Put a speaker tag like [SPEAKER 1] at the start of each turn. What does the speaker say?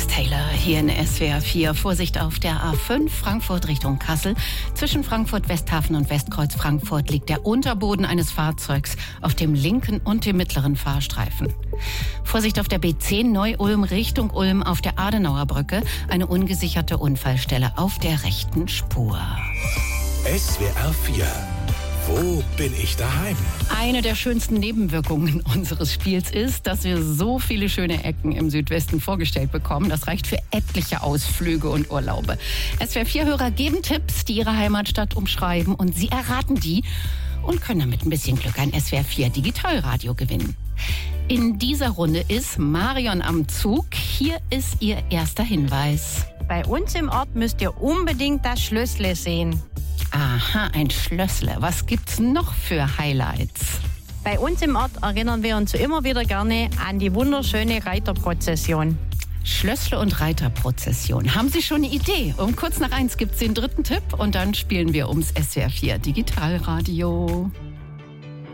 [SPEAKER 1] Alex Taylor hier in SWR 4. Vorsicht auf der A5 Frankfurt Richtung Kassel. Zwischen Frankfurt Westhafen und Westkreuz Frankfurt liegt der Unterboden eines Fahrzeugs auf dem linken und dem mittleren Fahrstreifen. Vorsicht auf der B10 Neu-Ulm Richtung Ulm auf der Adenauer Brücke. Eine ungesicherte Unfallstelle auf der rechten Spur.
[SPEAKER 2] SWR 4. Wo bin ich daheim?
[SPEAKER 1] Eine der schönsten Nebenwirkungen unseres Spiels ist, dass wir so viele schöne Ecken im Südwesten vorgestellt bekommen. Das reicht für etliche Ausflüge und Urlaube. SWR4-Hörer geben Tipps, die ihre Heimatstadt umschreiben, und sie erraten die und können damit ein bisschen Glück ein SWR4 Digitalradio gewinnen. In dieser Runde ist Marion am Zug. Hier ist ihr erster Hinweis.
[SPEAKER 3] Bei uns im Ort müsst ihr unbedingt das Schlössle sehen.
[SPEAKER 1] Aha, ein Schlössle. Was gibt's noch für Highlights?
[SPEAKER 3] Bei uns im Ort erinnern wir uns immer wieder gerne an die wunderschöne Reiterprozession.
[SPEAKER 1] Schlössle und Reiterprozession. Haben Sie schon eine Idee? Um kurz nach 1 gibt's den dritten Tipp und dann spielen wir ums SWR4 Digitalradio.